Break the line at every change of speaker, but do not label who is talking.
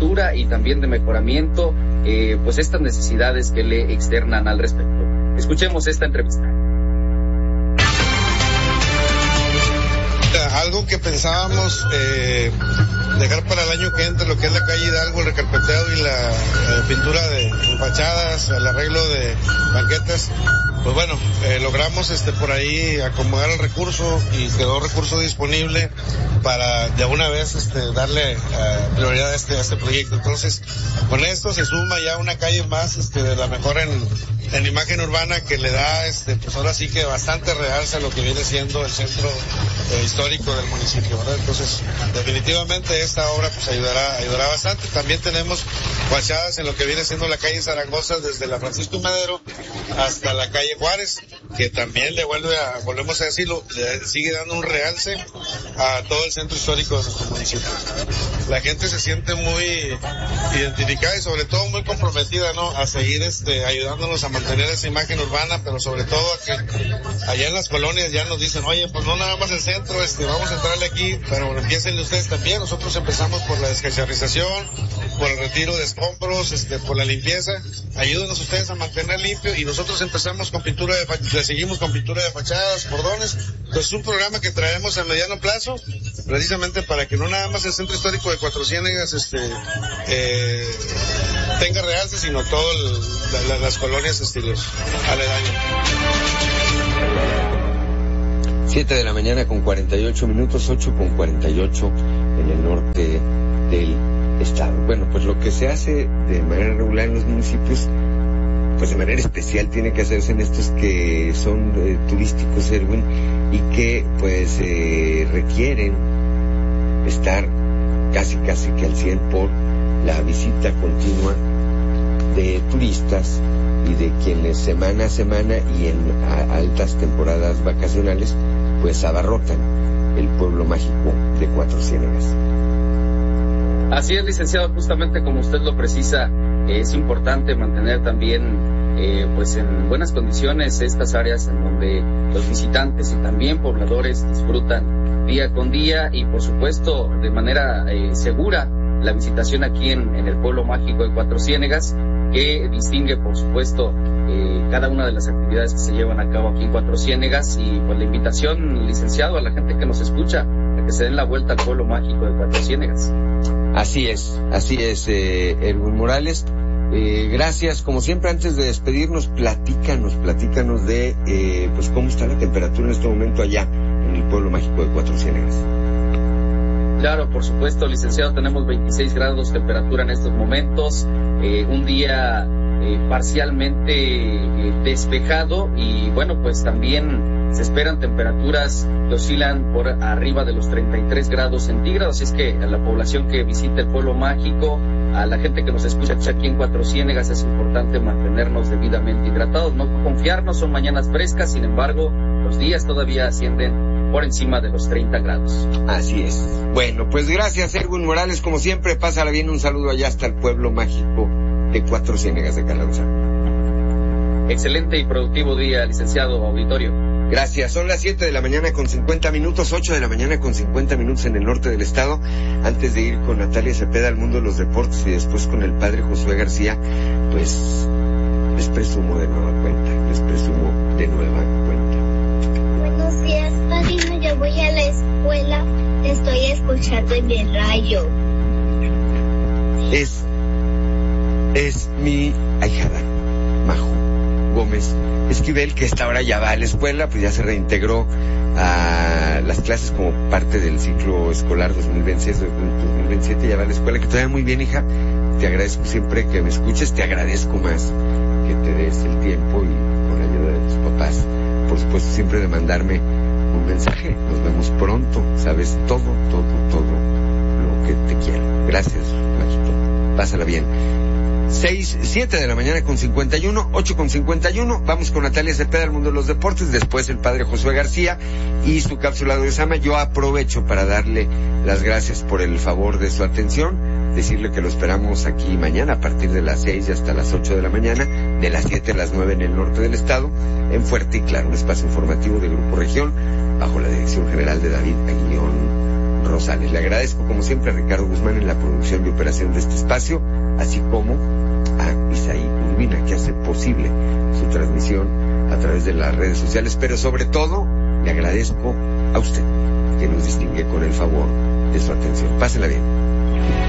pintura y también de mejoramiento, pues estas necesidades que le externan al respecto. Escuchemos esta entrevista.
Algo que pensábamos dejar para el año que entra, lo que es la calle Hidalgo, el recarpeteo y la pintura de fachadas, el arreglo de banquetas, pues bueno, logramos por ahí acomodar el recurso y quedó recurso disponible para de una vez darle prioridad a este proyecto. Entonces, con esto se suma ya una calle más de la mejor en imagen urbana, que le da pues ahora sí que bastante realce a lo que viene siendo el centro histórico del municipio, ¿verdad? Entonces, definitivamente esta obra pues ayudará bastante. También tenemos fachadas en lo que viene siendo la calle Zaragoza, desde la Francisco y Madero hasta la calle Juárez, que también volvemos a decirlo, le sigue dando un realce a todo el centro histórico de nuestro municipio. La gente se siente muy identificada y sobre todo muy comprometida, ¿no?, a seguir ayudándonos a mantener esa imagen urbana, pero sobre todo a que allá en las colonias ya nos dicen, oye, pues no nada más el centro, vamos a entrarle aquí, pero empiecen ustedes también. Nosotros empezamos por la descacharrización, por el retiro de escombros, por la limpieza. Ayúdenos ustedes a mantener limpio y nosotros empezamos con seguimos con pintura de fachadas, cordones. Entonces es un programa que traemos a mediano plazo, precisamente para que no nada más el centro histórico de Cuatro Ciénegas tenga realce, sino todas las colonias aledañas.
7 de la mañana con 48 minutos, 8 con 48 en el norte del estado. Bueno, pues lo que se hace de manera regular en los municipios, pues de manera especial tiene que hacerse en estos que son turísticos, Erwin, y que pues requieren estar casi que al 100 por la visita continua de turistas y de quienes semana a semana y en altas temporadas vacacionales pues abarrotan el pueblo mágico de Cuatro Ciénegas.
Así es, licenciado, justamente como usted lo precisa, es importante mantener también pues en buenas condiciones estas áreas en donde los visitantes y también pobladores disfrutan día con día y por supuesto de manera segura la visitación aquí en el pueblo mágico de Cuatro Ciénegas, que distingue por supuesto cada una de las actividades que se llevan a cabo aquí en Cuatro Ciénegas. Y pues la invitación, licenciado, a la gente que nos escucha a que se den la vuelta al pueblo mágico de Cuatro Ciénegas.
Así es, Erwin Morales. Gracias, como siempre. Antes de despedirnos, platícanos de pues cómo está la temperatura en este momento allá en el pueblo mágico de Cuatro Ciénegas.
Claro, por supuesto, licenciado, tenemos 26 grados de temperatura en estos momentos, un día parcialmente despejado y bueno, pues también se esperan temperaturas que oscilan por arriba de los 33 grados centígrados, así es que a la población que visita el pueblo mágico, a la gente que nos escucha aquí en Cuatro Ciénegas, es importante mantenernos debidamente hidratados, no confiarnos, son mañanas frescas, sin embargo, los días todavía ascienden por encima de los 30 grados.
Así es. Bueno, pues gracias, Erwin Morales, como siempre, pásala bien, un saludo allá hasta el pueblo mágico de Cuatro Ciénegas de Calauza.
Excelente y productivo día, licenciado, auditorio.
Gracias, son las 7 de la mañana con 50 minutos, 8 de la mañana con 50 minutos en el norte del estado. Antes de ir con Natalia Cepeda al mundo de los deportes y después con el padre Josué García, pues les presumo de nueva cuenta.
Buenos días, padrino, yo voy a la escuela, te estoy escuchando en el radio.
Es mi ahijada, Majo Gómez Esquivel, que esta hora ya va a la escuela, pues ya se reintegró a las clases como parte del ciclo escolar 2027, ya va a la escuela, que te vaya muy bien, hija. Te agradezco siempre que me escuches, te agradezco más que te des el tiempo y con la ayuda de tus papás, por supuesto, siempre de mandarme un mensaje. Nos vemos pronto, sabes todo lo que te quiero. Gracias, Majito. Pásala bien. 7 de la mañana con 51, 8 con 51. Vamos con Natalia Cepeda al mundo de los deportes, después el padre Josué García y su cápsula de Osama. Yo aprovecho para darle las gracias por el favor de su atención, decirle que lo esperamos aquí mañana a partir de las 6 hasta las 8 de la mañana, de las 7 a las 9 en el norte del estado, en Fuerte y Claro, un espacio informativo de Grupo Región, bajo la dirección general de David Aguillón Rosales. Le agradezco como siempre a Ricardo Guzmán en la producción y operación de este espacio, así como a Isaí Urbina, que hace posible su transmisión a través de las redes sociales, pero sobre todo le agradezco a usted, que nos distingue con el favor de su atención. Pásenla bien.